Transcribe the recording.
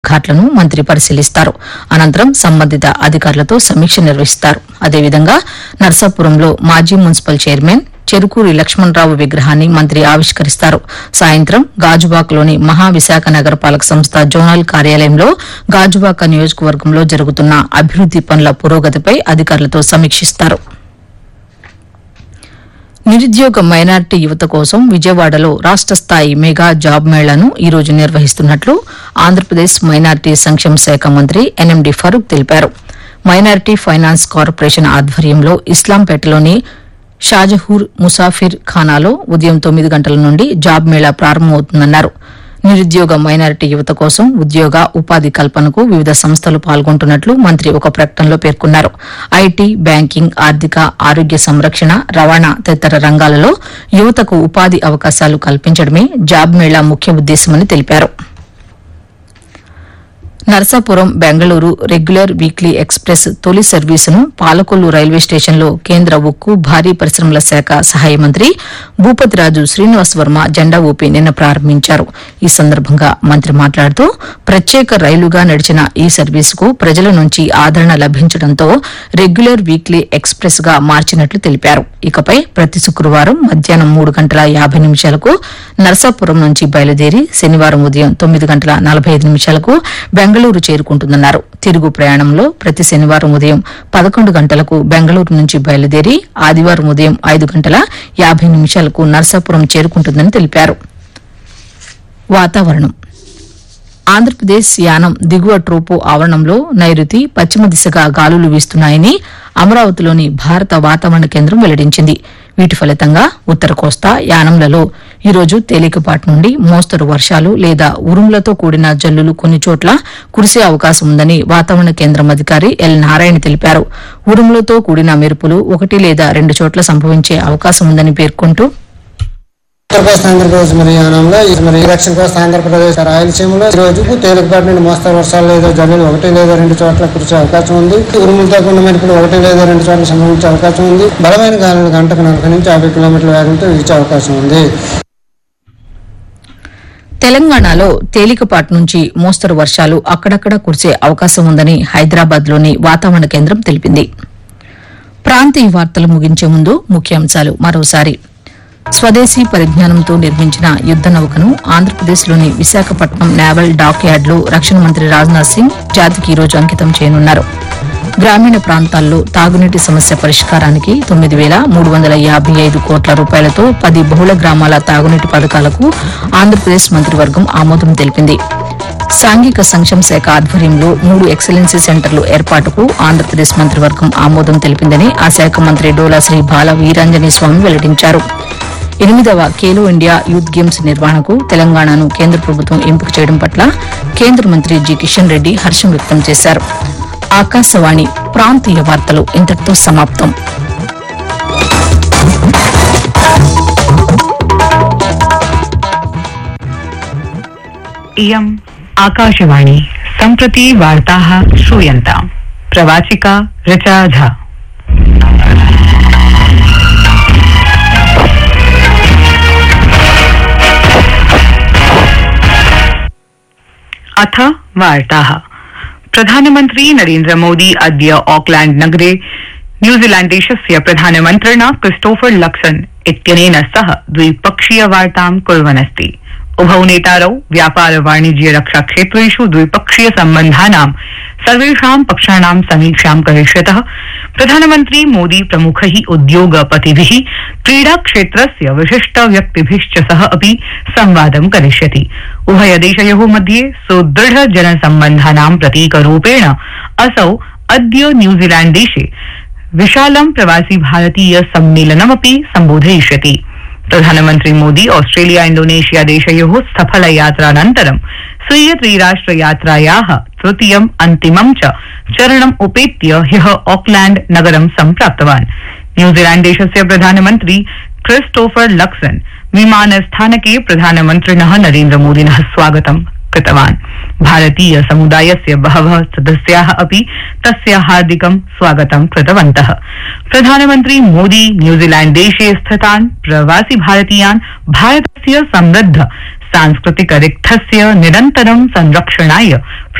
ఘాట్లను మంత్రి పరిశీలిస్తారు. అనంతరం సంబంధిత అధికారులతో సమీక్ష నిర్వహిస్తారు. అదేవిధంగా నర్సాపురంలో మాజీ మున్సిపల్ చైర్మన్ చెరుకూరి లక్ష్మణరావు విగ్రహాన్ని మంత్రి ఆవిష్కరిస్తారు. సాయంత్రం గాజువాకలోని మహావిశాఖ నగరపాలక సంస్థ జోనల్ కార్యాలయంలో గాజువాక నియోజకవర్గంలో జరుగుతున్న అభివృద్ది పనుల పురోగతిపై అధికారులతో సమీక్షిస్తారు. నిరుద్యోగ మైనారిటీ యువత కోసం విజయవాడలో రాష్ట స్థాయి మెగా జాబ్ మేళాను ఈ రోజు నిర్వహిస్తున్నట్లు ఆంధ్రప్రదేశ్ మైనారిటీ సంక్షేమ శాఖ మంత్రి ఎన్ఎండి ఫరూక్ తెలిపారు. మైనారిటీ ఫైనాన్స్ కార్పొరేషన్ ఆధ్వర్యంలో ఇస్లాంపేటలోని షాజహూర్ ముసాఫిర్ ఖానాలో ఉదయం 9 గంటల నుండి జాబ్ మేళా ప్రారంభమవుతుందన్నారు. నిరుద్యోగ మైనారిటీ యువత కోసం ఉద్యోగ ఉపాధి కల్పనకు వివిధ సంస్థలు పాల్గొంటున్నట్లు మంత్రి ఒక ప్రకటనలో పేర్కొన్నారు. ఐటీ, బ్యాంకింగ్, ఆర్థిక, ఆరోగ్య సంరక్షణ, రవాణా తదితర రంగాలలో యువతకు ఉపాధి అవకాశాలు కల్పించడమే జాబ్ మేళా ముఖ్య ఉద్దేశమని తెలిపారు. Narasapuram Bengaluru regular weekly express తొలి సర్వీసును పాలకొల్లు రైల్వే స్టేషన్లో కేంద్ర ఉక్కు, భారీ పరిశ్రమల శాఖ సహాయ మంత్రి భూపతిరాజు శ్రీనివాస్ వర్మ జెండా ఊపి నిన్న ప్రారంభించారు. ఈ సందర్భంగా మంత్రి మాట్లాడుతూ ప్రత్యేక రైలుగా నడిచిన ఈ సర్వీసుకు ప్రజల నుంచి ఆదరణ లభించడంతో రెగ్యులర్ వీక్లీ ఎక్స్ప్రెస్ గా మార్చినట్లు తెలిపారు. ఇకపై ప్రతి శుక్రవారం మధ్యాహ్నం 3:50 నరసాపురం నుంచి బయలుదేరి శనివారం ఉదయం 9:45 బెంగళూరు చేరుకుంటుందన్నారు. తిరుగు ప్రయాణంలో ప్రతి శనివారం ఉదయం 11 గంటలకు బెంగళూరు నుంచి బయలుదేరి ఆదివారం ఉదయం 5:50 నరసాపురం చేరుకుంటుందని తెలిపారు. వాతావరణం. ఆంధ్రప్రదేశ్ యానం దిగువ ట్రోపో ఆవరణంలో నైరుతి పశ్చిమ దిశగా గాలులు వీస్తున్నాయని అమరావతిలోని భారత వాతావరణ కేంద్రం వెల్లడించింది. వీటి ఫలితంగా ఉత్తర కోస్తా, యానంలలో ఈరోజు తేలికపాటి నుండి మోస్తరు వర్షాలు లేదా ఉరుములతో కూడిన జల్లులు కొన్ని చోట్ల కురిసే అవకాశం ఉందని వాతావరణ కేంద్రం అధికారి ఎల్ నారాయణ తెలిపారు. ఉరుములతో కూడిన మెరుపులు 1 లేదా 2 చోట్ల సంభవించే అవకాశం ఉందని పేర్కొంటూ ఉత్తర కోస్తా ఆంధ్రప్రదేశ్ మరియు యానంలో దక్షిణ కోస్తా ఆంధ్రప్రదేశ్ రాయలసీమలో ఈ రోజు తేలికపాటి నుండి మోస్తరు వర్షాలు లేదా జల్లులు 1 లేదా 2 చోట్ల కురిసే అవకాశం ఉంది. ఉరుములతో కూడిన మెరుపులు 1 లేదా 2 చోట్ల సంభవించే అవకాశం ఉంది. బలమైన గాలులు గంటకు 40 నుంచి 50 కిలోమీటర్ల వేగంతో వీచే అవకాశం ఉంది. తెలంగాణలో తేలికపాటి నుంచి మోస్తరు వర్షాలు అక్కడక్కడ కురిసే అవకాశం ఉందని హైదరాబాద్లోని వాతావరణ కేంద్రం తెలిపింది. ప్రాంతీయ వార్తలు ముగించే ముందు ముఖ్యాంశాలు మరోసారి. స్వదేశీ పరిజ్ఞానంతో నిర్మించిన యుద్ద నౌకను ఆంధ్రప్రదేశ్లోని విశాఖపట్నం నేవల్ డాక్ యార్డ్లో రక్షణ మంత్రి రాజ్నాథ్ సింగ్ జాతికి ఈరోజు అంకితం చేయనున్నారు. గ్రామీణ ప్రాంతాల్లో తాగునీటి సమస్య పరిష్కారానికి 9,355 కోట్ల రూపాయలతో 10 బహుళ గ్రామాల తాగునీటి పథకాలకు ఆంధ్రప్రదేశ్ మంత్రివర్గం ఆమోదం తెలిపింది. సాంఘిక సంక్షేమ శాఖ ఆధ్వర్యంలో 3 ఎక్సలెన్సీ సెంటర్లు ఏర్పాటుకు ఆంధ్రప్రదేశ్ మంత్రివర్గం ఆమోదం తెలిపిందని ఆ శాఖ మంత్రి డోలా శ్రీ బాల వీరాంజనేయ స్వామి వెల్లడించారు. 8వ ఖేలో ఇండియా యూత్ గేమ్స్ నిర్వహణకు తెలంగాణను కేంద్ర ప్రభుత్వం ఎంపిక చేయడం పట్ల కేంద్ర మంత్రి జి కిషన్ రెడ్డి హర్షం వ్యక్తం చేశారు. ఆకాశవాణి ప్రాంతీయ వార్తలు ఇంతటితో సమాప్తం. इयम् आकाशवाणी सम्प्रति वार्ताः श्रूयन्ताम्. प्रवाचिका ऋचा झा. अथ वार्ताः. प्रधानमन्त्री नरेन्द्र मोदी अद्य ऑकलैंड नगरे न्यूजीलैण्डदेशस्य प्रधानमन्त्रिणा क्रिस्टोफर लक्सन इत्यनेन सह द्विपक्षीय वार्तां कुर्वन्नस्ति. उभौ नेतारौ व्यापार, वाणिज्य, रक्षा क्षेत्रेषु द्विपक्षीय सम्बन्धानां सर्वेषां पक्षाणां समीक्षां करिष्यतः. प्रधानमन्त्री मोदी प्रमुखैः उद्योगपतिभिः, क्रीडा क्षेत्रस्य विशिष्ट व्यक्तिभिश्च सह अपि संवादं करिष्यति. उभयदेशयोः मध्ये सुदृढ जनसम्बन्धानां प्रतीकरूपेण असौ अद्य न्यूजीलैण्डदेशे विशालं प्रवासी भारतीय सम्मेलनमपि सम्बोधयिष्यति. प्रधानमन्त्री मोदी ऑस्ट्रेलिया, इंडोनेशिया देशयोः सफल यात्रानन्तरं स्वीय त्रिराष्ट्र यात्रायाः तृतीयम् अन्तिमं च चरणम् उपेत्य ह्यः ऑकलैंड नगरं सम्प्राप्तवान्. न्यूजीलैण्ड देशस्य प्रधानमन्त्री क्रिस्टोफर लक्सन विमानस्थानके प्रधानमन्त्रिणः नरेन्द्र मोदिनः स्वागतं कृतवान्. भारतीय समुदायस्य बहवः सदस्याः अपि तस्य हार्दिकं स्वागतं कृतवन्तः. प्रधानमन्त्री मोदी न्यूजीलैण्ड देशे स्थितान् प्रवासी भारतीयान् भारतस्य समृद्ध सांस्कृतिक रिक्थस्य निरन्तरं संरक्षणाय